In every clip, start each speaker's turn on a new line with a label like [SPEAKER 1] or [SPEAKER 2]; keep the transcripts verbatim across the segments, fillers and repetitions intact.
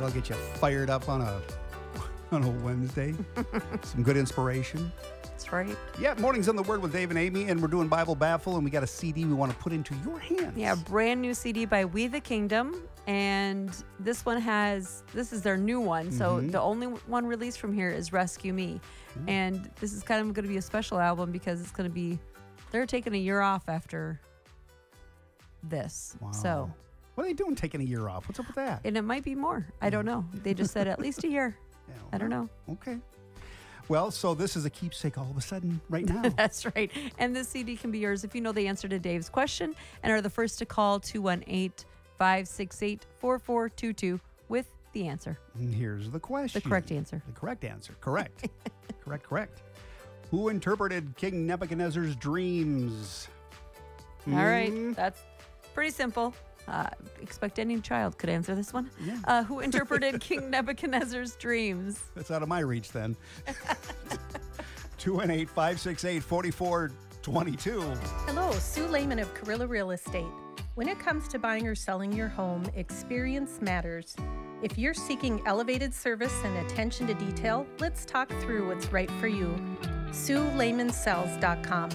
[SPEAKER 1] That'll get you fired up on a on a Wednesday. Some good inspiration.
[SPEAKER 2] That's right.
[SPEAKER 1] Yeah, Mornings on the Word with Dave and Amy, and we're doing Bible Baffle, and we got a C D we want to put into your hands.
[SPEAKER 2] Yeah, brand new C D by We the Kingdom, and this one has, this is their new one, so
[SPEAKER 1] Mhm.
[SPEAKER 2] the only one released from here is Rescue Me,
[SPEAKER 1] Mm.
[SPEAKER 2] and this is kind of going to be a special album because it's going to be, they're taking a year off after this,
[SPEAKER 1] Wow.
[SPEAKER 2] so.
[SPEAKER 1] What are they doing taking a year off? What's up with that?
[SPEAKER 2] And it might be more. I don't know. They just said at least a year.
[SPEAKER 1] Yeah,
[SPEAKER 2] I don't know.
[SPEAKER 1] Okay. Well, so this is a keepsake all of a sudden right now.
[SPEAKER 2] That's right. And this C D can be yours if you know the answer to Dave's question and are the first to call two one eight, five six eight, four four two two with the answer.
[SPEAKER 1] And here's the question.
[SPEAKER 2] The correct answer.
[SPEAKER 1] The correct answer. Correct. correct, correct. Who interpreted King Nebuchadnezzar's dreams?
[SPEAKER 2] All right.
[SPEAKER 1] Hmm?
[SPEAKER 2] That's pretty simple. Uh, expect any child could answer this one.
[SPEAKER 1] Yeah.
[SPEAKER 2] Uh, who interpreted King Nebuchadnezzar's dreams?
[SPEAKER 1] That's out of my reach then. two one eight, five six eight, four four two two.
[SPEAKER 3] Hello, Sue Lehman of Carilla Real Estate. When it comes to buying or selling your home, experience matters. If you're seeking elevated service and attention to detail, let's talk through what's right for you. Sue Lehman Sells dot com.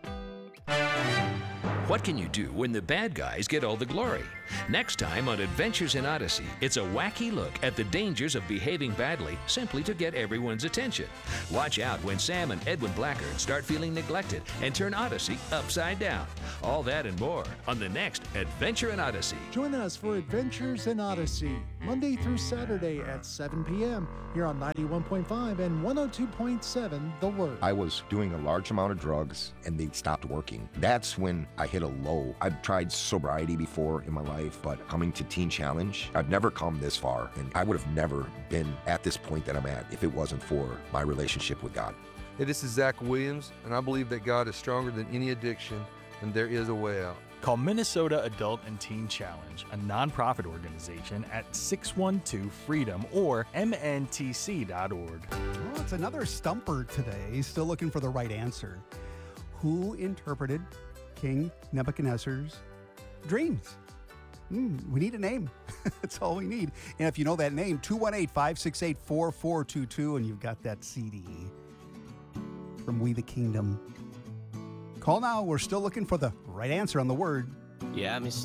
[SPEAKER 4] What can you do when the bad guys get all the glory? Next time on Adventures in Odyssey, it's a wacky look at the dangers of behaving badly simply to get everyone's attention. Watch out when Sam and Edwin Blackard start feeling neglected and turn Odyssey upside down. All that and more on the next Adventure in Odyssey.
[SPEAKER 5] Join us for Adventures in Odyssey, Monday through Saturday at seven p.m. here on ninety-one point five and one oh two point seven The Word.
[SPEAKER 6] I was doing a large amount of drugs and they stopped working. That's when I hit a low. I've tried sobriety before in my life, but coming to Teen Challenge, I've never come this far, and I would have never been at this point that I'm at if it wasn't for my relationship with God.
[SPEAKER 7] Hey, this is Zach Williams, and I believe that God is stronger than any addiction, and there is a way out.
[SPEAKER 8] Call Minnesota Adult and Teen Challenge, a nonprofit organization, at six one two freedom or M N T C dot org.
[SPEAKER 1] Well, it's another stumper today. He's still looking for the right answer. Who interpreted King Nebuchadnezzar's dreams? Mm, we need a name. That's all we need. And if you know that name, two one eight, five six eight, four four two two, and you've got that C D from We the Kingdom. Call now. We're still looking for the right answer on the word.
[SPEAKER 9] Yeah, Miss